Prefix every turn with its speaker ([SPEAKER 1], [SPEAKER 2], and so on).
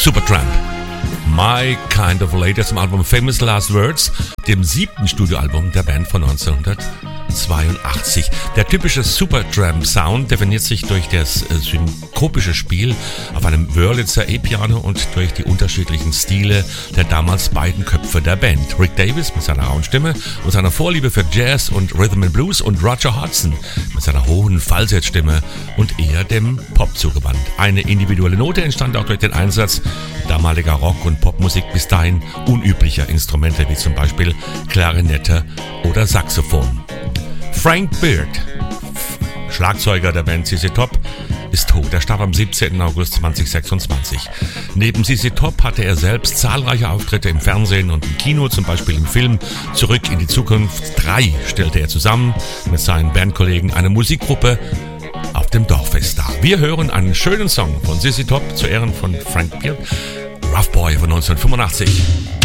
[SPEAKER 1] Supertramp. My Kind of Lady zum Album Famous Last Words, dem 7. Studioalbum der Band von 1982. Der typische Supertramp-Sound definiert sich durch das synkopische Spiel auf einem Wurlitzer E-Piano und durch die unterschiedlichen Stile der damals beiden Köpfe der Band. Rick Davies mit seiner rauen Stimme und seiner Vorliebe für Jazz und Rhythm and Blues und Roger Hodgson mit seiner hohen Falsettstimme und eher dem Pop zugewandt. Eine individuelle Note entstand auch durch den Einsatz damaliger Rock- und Popmusik bis dahin unüblicher Instrumente wie zum Beispiel Klarinette oder Saxophon. Frank Beard, Schlagzeuger der Band ZZ Top, ist tot. Er starb am 17. August 2026. Neben ZZ Top hatte er selbst zahlreiche Auftritte im Fernsehen und im Kino, zum Beispiel im Film Zurück in die Zukunft 3 stellte er zusammen mit seinen Bandkollegen eine Musikgruppe auf dem Dorffest dar. Wir hören einen schönen Song von ZZ Top zu Ehren von Frank Beard, Rough Boy von 1985.